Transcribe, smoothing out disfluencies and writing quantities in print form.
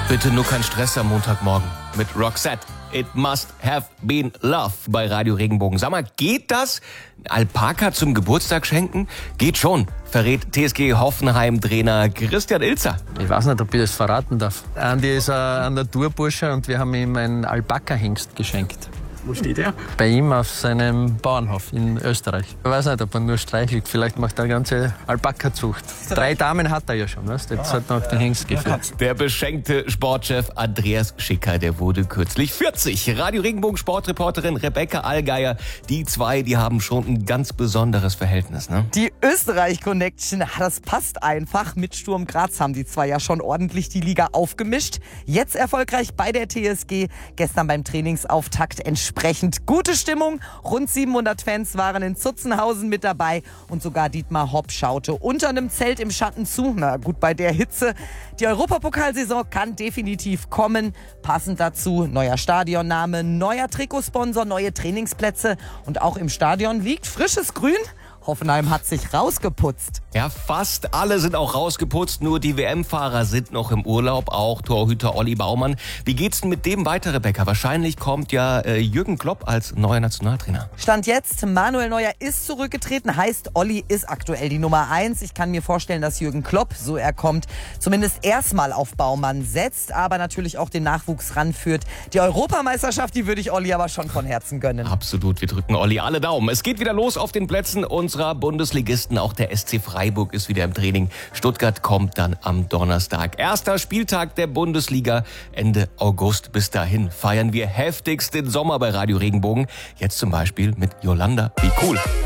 Bitte nur kein Stress am Montagmorgen mit Roxette. It must have been love bei Radio Regenbogen. Sag mal, geht das? Alpaka zum Geburtstag schenken? Geht schon, verrät TSG Hoffenheim-Trainer Christian Ilzer. Ich weiß nicht, ob ich das verraten darf. Andi ist ein Naturbursche und wir haben ihm einen Alpaka-Hengst geschenkt. Wo steht er? Bei ihm auf seinem Bauernhof in Österreich. Ich weiß nicht, ob er nur streichelt. Vielleicht macht er eine ganze Alpaka-Zucht. 3 Damen hat er ja schon. Weißt? Jetzt hat noch den Hengst geführt. Der beschenkte Sportchef Andreas Schicker, der wurde kürzlich 40. Radio Regenbogen Sportreporterin Rebecca Allgeier. Die zwei, die haben schon ein ganz besonderes Verhältnis, ne? Die Österreich-Connection, das passt einfach. Mit Sturm Graz haben die zwei ja schon ordentlich die Liga aufgemischt. Jetzt erfolgreich bei der TSG. Gestern beim Trainingsauftakt entsprechend gute Stimmung. Rund 700 Fans waren in Zutzenhausen mit dabei und sogar Dietmar Hopp schaute unter einem Zelt im Schatten zu. Na gut, bei der Hitze. Die Europapokalsaison kann definitiv kommen. Passend dazu neuer Stadionname, neuer Trikotsponsor, neue Trainingsplätze und auch im Stadion liegt frisches Grün. Hoffenheim hat sich rausgeputzt. Ja, fast alle sind auch rausgeputzt, nur die WM-Fahrer sind noch im Urlaub, auch Torhüter Olli Baumann. Wie geht's denn mit dem weiter, Rebecca? Wahrscheinlich kommt ja Jürgen Klopp als neuer Nationaltrainer. Stand jetzt, Manuel Neuer ist zurückgetreten, heißt Olli ist aktuell die Nummer 1. Ich kann mir vorstellen, dass Jürgen Klopp, so er kommt, zumindest erstmal auf Baumann setzt, aber natürlich auch den Nachwuchs ranführt. Die Europameisterschaft, die würde ich Olli aber schon von Herzen gönnen. Absolut, wir drücken Olli alle Daumen. Es geht wieder los auf den Plätzen unserer Bundesligisten. Auch der SC Freiburg ist wieder im Training. Stuttgart kommt dann am Donnerstag. Erster Spieltag der Bundesliga Ende August. Bis dahin feiern wir heftigst den Sommer bei Radio Regenbogen. Jetzt zum Beispiel mit Yolanda. Wie cool.